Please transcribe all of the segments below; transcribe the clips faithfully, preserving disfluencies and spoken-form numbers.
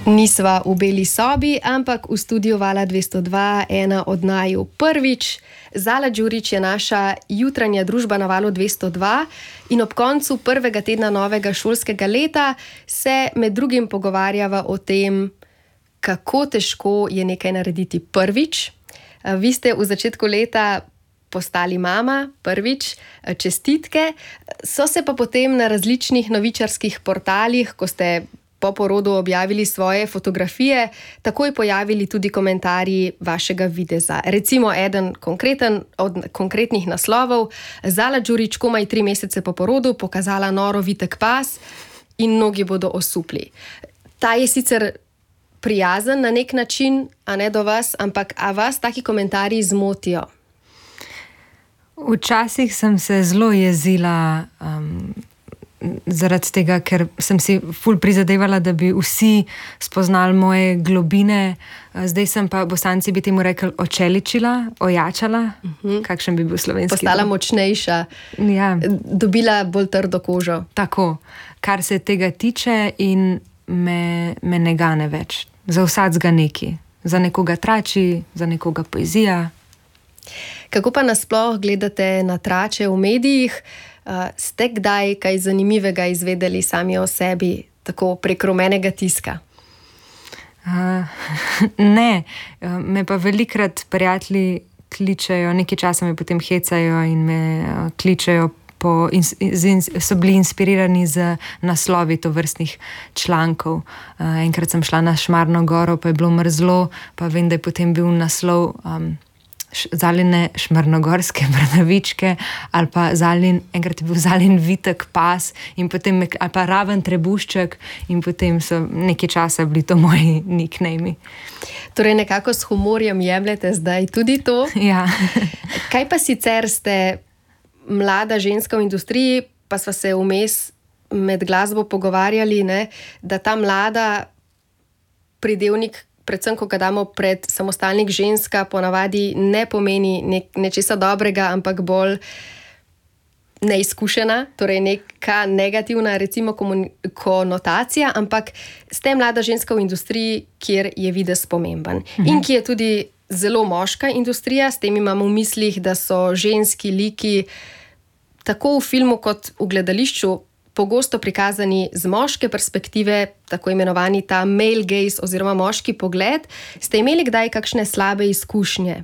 Nisva v beli sobi, ampak v studiu Vala dvesto dva, ena od naju prvič. Zala Đurić je naša jutranja družba na Valu dvesto dva in ob koncu prvega tedna novega šolskega leta se med drugim pogovarjava o tem, kako težko je nekaj narediti prvič. Vi ste v začetku leta postali mama, prvič, čestitke. So se pa potem na različnih novičarskih portalih, ko ste po porodu objavili svoje fotografije, takoj pojavili tudi komentarji vašega videza. Recimo eden konkreten od konkretnih naslovov: Zala Đurić komaj tri mesece po porodu pokazala noro vitek pas in mnogi bodo osupli. Ta je sicer prijazen na nek način, a ne do vas, ampak a vas taki komentarji zmotijo? Včasih sem se zelo jezila um, zaradi tega, ker sem si ful prizadevala, da bi vsi spoznali moje globine. Zdaj sem pa, Bosanci bi temu rekli, očeličila, ojačala. Uh-huh. Kakšen bi bil slovenski? Postala močnejša, ja. Dobila bolj trdo kožo. Tako, kar se tega tiče in me, me ne gane več. Za vsacga neki. Za nekoga trači, za nekoga poezija. Kako pa nasploh gledate na trače v medijih? Uh, ste kdaj kaj zanimivega izvedeli sami o sebi, tako prek rumenega tiska? Uh, ne, uh, me pa velikrat prijatelji kličejo, nekaj časa me potem hecajo in me uh, kličejo, po, in, in, so bili inspirirani z naslovi tovrstnih člankov. Uh, enkrat sem šla na Šmarno goro, pa je bilo mrzlo, pa vem, da je potem bil naslov um, Zaline šmarnogorske bradavičke, ali pa zalin, enkrat je bil zalin vitek pas, in potem, ali pa raven trebušček, in potem so nekaj časa bili to moji nickname. Torej nekako s humorjem jemljete zdaj tudi to? Ja. Kaj pa sicer ste mlada ženska v industriji, pa sva se vmes med glasbo pogovarjali, ne, da ta mlada pridevnik, predvsem, ko ga damo pred samostalnik ženska, ponavadi ne pomeni nek, nečesa dobrega, ampak bolj neizkušena, torej neka negativna, recimo, konotacija, ampak ste mlada ženska v industriji, kjer je videz pomemben. Mhm. In ki je tudi zelo moška industrija, s tem imamo v mislih, da so ženski liki tako v filmu kot v gledališču pogosto prikazani z moške perspektive, tako imenovani ta male gaze oziroma moški pogled. Ste imeli kdaj kakšne slabe izkušnje?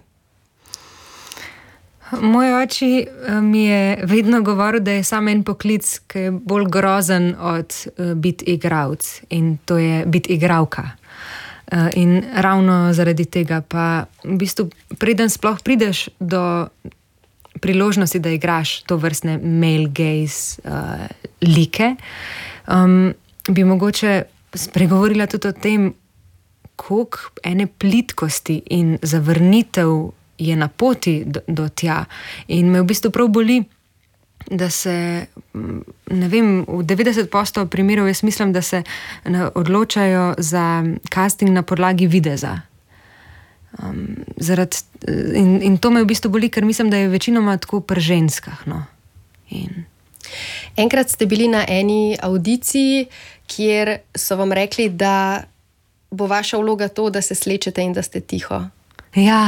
Moj oči mi je vedno govoril, da je samo en poklic, ki je bolj grozen od biti igralec, in to je biti igralka. In ravno zaradi tega pa v bistvu preden sploh prideš do priložnosti, da igraš to vrstne male gaze uh, like, um, bi mogoče spregovorila tudi o tem, koliko ene plitkosti in zavrnitev je na poti do, do tja. In me v bistvu prav boli, da se, ne vem, v devetdeset odstotkov primerov jaz mislim, da se odločajo za casting na podlagi videza. Um, zaradi, in, in to me v bistvu boli, ker mislim, da je večinoma tako pri ženskah. No. In... Enkrat ste bili na eni audiciji, kjer so vam rekli, da bo vaša vloga to, da se slečete in da ste tiho. Ja,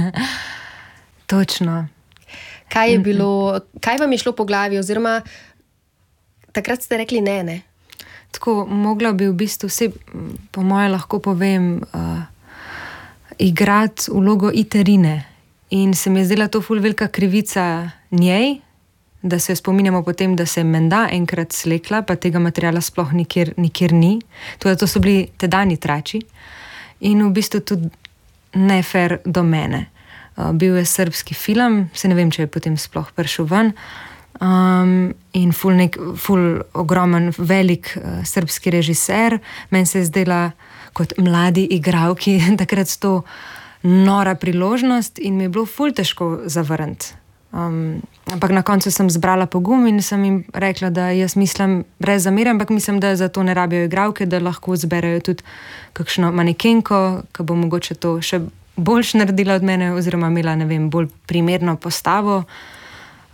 točno. Kaj je bilo, kaj vam je šlo po glavi, oziroma takrat ste rekli ne, ne? Tako, mogla bi v bistvu vse, po moje lahko povem, uh, igrati vlogo Iterine. In se mi je zdela to ful velika krivica njej, da se spominjamo potem, da se je menda enkrat slekla, pa tega materiala sploh nikjer, nikjer ni. To, to so bili tedajni trači. In v bistvu tudi ne fair do mene. Uh, bil je srbski film, se ne vem, če je potem sploh prišel ven. Um, in ful, nek, ful ogromen, velik uh, srbski režiser. Meni se je zdela kot mladi igralki takrat to nora priložnost in mi je bilo ful težko zavrniti. Um, ampak na koncu sem zbrala pogum in sem jim rekla, da jaz mislim brez zamere, ampak mislim, da za to ne rabijo igralke, da lahko zberejo tudi kakšno manekenko, ki bo mogoče to še boljš naredila od mene oziroma imela, ne vem, bolj primerno postavo.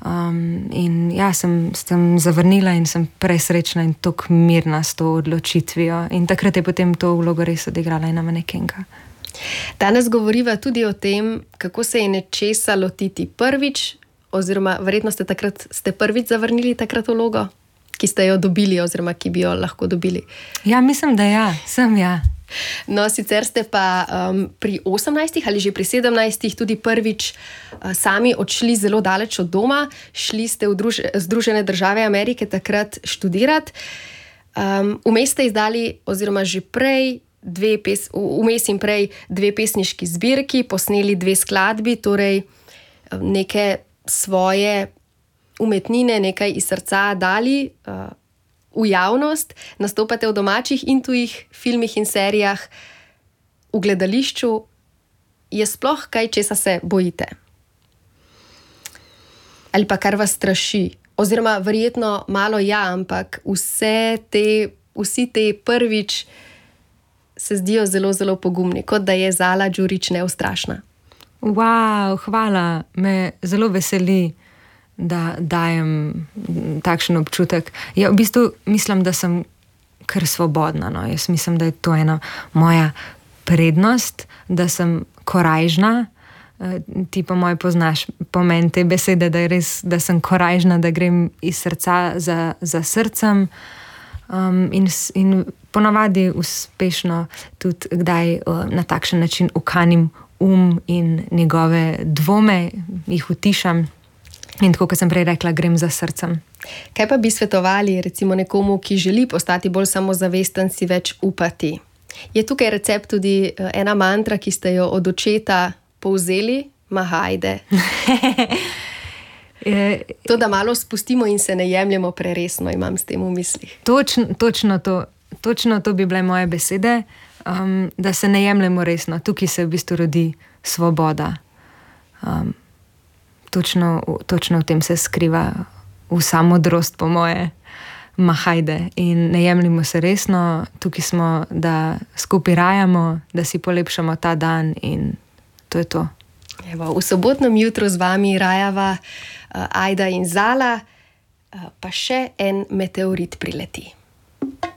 Um, in ja, sem, sem zavrnila in sem presrečna in tako mirna s to odločitvijo. In takrat je potem to vlogo res odigrala ena manekenka. Danes govoriva tudi o tem, kako se je nečesa lotiti prvič, oziroma verjetno ste takrat ste prvič zavrnili takrat vlogo, ki ste jo dobili oziroma ki bi jo lahko dobili. Ja, mislim, da ja, sem ja. No, sicer ste pa um, pri osemnajstih ali že pri sedemnajstih tudi prvič uh, sami odšli zelo daleč od doma, šli ste v druž- Združene države Amerike takrat študirati. Um, vmes ste izdali, oziroma že prej, dve pes- vmes in prej dve pesniški zbirki, posneli dve skladbi, torej neke svoje umetnine, nekaj iz srca dali uh, v javnost, nastopate v domačih in tujih filmih in serijah, v gledališču. Je sploh kaj, česa se bojite? Ali pa kar vas straši? Oziroma, verjetno malo ja, ampak vse te, vsi te prvič se zdijo zelo, zelo pogumni, kot da je Zala Đurić neustrašna. Wow, hvala, me zelo veseli, da dajem takšen občutek. Ja, v bistvu mislim, da sem kar svobodna. No. Jaz mislim, da je to ena moja prednost, da sem korajžna. Ti pa moj poznaš pomen te besede, da je res, da sem korajžna, da grem iz srca za, za srcem. Um, in, in ponavadi uspešno tudi kdaj uh, na takšen način ukanim um in njegove dvome, jih utišam. In tako, kot sem prej rekla, grem za srcem. Kaj pa bi svetovali recimo nekomu, ki želi postati bolj samozavesten, si več upati? Je tukaj recept tudi ena mantra, ki ste jo od očeta povzeli? Ma hajde. To, da malo spustimo in se ne jemljemo preresno, imam s tem v mislih. Točno, točno to. Točno to bi bile moje besede, um, da se ne jemljemo resno. Tukaj se v bistvu rodi svoboda. Um, Točno, točno v tem se skriva vsa modrost, po moje. Ma hajde. In ne jemljimo se resno, tukaj smo, da skupaj rajamo, da si polepšamo ta dan in to je to. Evo, v sobotnem jutru z vami rajava uh, Ajda in Zala, uh, pa še en meteorit prileti.